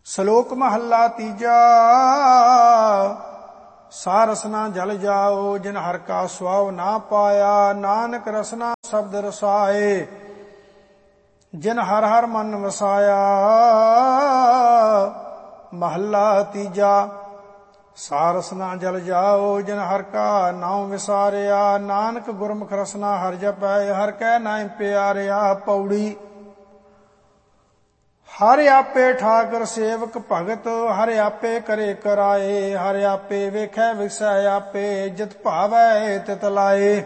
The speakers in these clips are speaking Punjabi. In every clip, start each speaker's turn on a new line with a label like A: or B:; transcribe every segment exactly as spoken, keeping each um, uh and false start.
A: ਸ਼ਲੋਕ ਮਹੱਲਾ ਤੀਜਾ। ਸਾਰਸਨਾ ਜਲ ਜਾਓ ਜਿਨ ਹਰ ਕਾ ਸੁਆਵ ਨਾ ਪਾਇਆ, ਨਾਨਕ ਰਸਨਾ ਸ਼ਬਦ ਰਸਾਏ ਜਿਨ ਹਰ ਹਰ ਮਨ ਵਸਾਇਆ। ਮਹੱਲਾ ਤੀਜਾ। ਸਾਰਸਨਾ ਜਲ ਜਾਓ ਜਿਨ ਹਰ ਕਾ ਨਾਉ ਵਿਸਾਰਿਆ, ਨਾਨਕ ਗੁਰਮੁਖ ਰਸਨਾ ਹਰ ਜਪੈ ਹਰ ਕੈ ਨਾਮ ਪਿਆਰਿਆ। ਪੌੜੀ। ਹਰ ਆਪੇ ਠਾਕਰ ਸੇਵਕ ਭਗਤ, ਹਰ ਆਪੇ ਕਰੇ ਕਰਾਏ, ਹਰ ਆਪੇ ਵੇਖੈ ਵਿਖਸੈ ਆਪੇ, ਜਿਤ ਭਾਵੈ ਤਿਤ ਲਾਏ।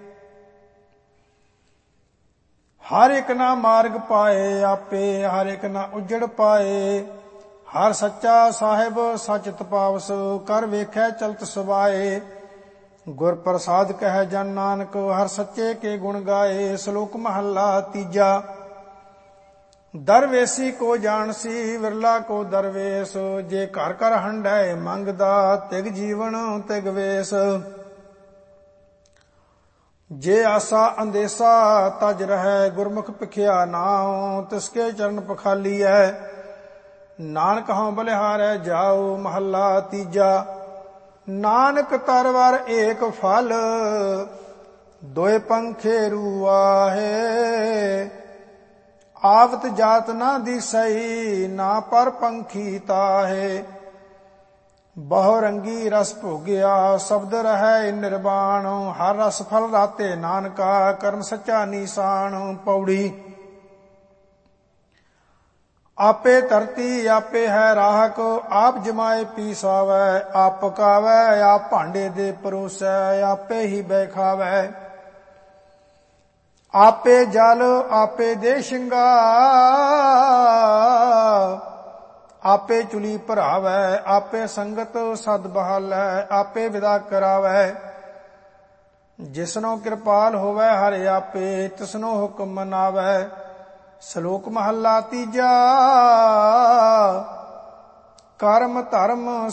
A: ਹਰ ਇੱਕ ਨਾ ਮਾਰਗ ਪਾਏ ਆਪੇ, ਹਰ ਇੱਕ ਨਾ ਉਜੜ ਪਾਏ। ਹਰ ਸੱਚਾ ਸਾਹਿਬ ਸਚ ਤਪਾਵਸ, ਕਰ ਵੇਖੈ ਚਲਤ ਸਵਾਏ। ਗੁਰ ਪ੍ਰਸਾਦ ਕਹਿ ਜਨ ਨਾਨਕ, ਹਰ ਸੱਚੇ ਕੇ ਗੁਣ ਗਾਏ। ਸ਼ਲੋਕ ਮਹੱਲਾ ਤੀਜਾ। ਦਰਵੇਸੀ ਕੋ ਜਾਣਸੀ ਵਿਰਲਾ ਕੋ ਦਰਵੇਸ, ਜੇ ਘਰ ਘਰ ਹੰਡੈ ਮੰਗਦਾ ਤਿਗ ਜੀਵਨ ਤਿਗ ਵੇਸ। ਜੇ ਆਸਾ ਅੰਦੇਸਾ ਤਜ ਰਹਿ, ਗੁਰਮੁਖ ਭਿਖਿਆ ਨਾਉ ਤਿਸਕੇ ਚਰਨ ਪਖਾਲੀਐ। ਨਾਨਕ ਹਉ ਬਲਿਹਾਰੈ ਜਾਉ। ਮਹੱਲਾ ਤੀਜਾ। ਨਾਨਕ ਤਰਵਰ ਏਕ ਫਲ, ਦੋਇ ਪੰਖੇ ਰੂਆਹੇ। ਆਵਤ ਜਾਤ ਨਾ ਦਿਸਈ, ਨਾ ਪਰ ਪੰਖੀ ਤਾਹੇ। ਬਹੁ ਰੰਗੀ ਰਸ ਭੋਗਿਆ, ਸ਼ਬਦ ਰਹਿ ਨਿਰਵਾਣ। ਹਰ ਰਸ ਫਲ ਰਾਤੇ ਨਾਨਕਾ, ਕਰਨ ਸੱਚਾ ਨੀਸਾਨ। ਪੌੜੀ। ਆਪੇ ਧਰਤੀ ਆਪੇ ਹੈ ਰਾਹਕ, ਆਪ ਜਮਾਏ ਪੀ ਸਾਵੈ। ਆਪ ਪਕਾਵੈ ਆਪ ਭਾਂਡੇ ਦੇ ਪਰੋਸੈ, ਆਪੇ ਹੀ ਬੈਖਾਵੈ। ਆਪੇ ਜਲ ਆਪੇ ਦੇ ਸ਼ਿੰਗਾ, ਆਪੇ ਚੁਲੀ ਭਰਾਵੈ। ਆਪੇ ਸੰਗਤ ਸਦ ਬਹਾਲੈ, ਆਪੇ ਵਿਦਾ ਕਰਾਵੈ। ਜਿਸਨੋ ਕਿਰਪਾਲ ਹੋਵੈ ਹਰਿ ਆਪੇ, ਤਿਸਨੋ ਹੁਕਮ ਮਨਾਵੈ। ਸ਼ਲੋਕ ਮਹੱਲਾ ਤੀਜਾ। ਕਰਮ ਧਰਮ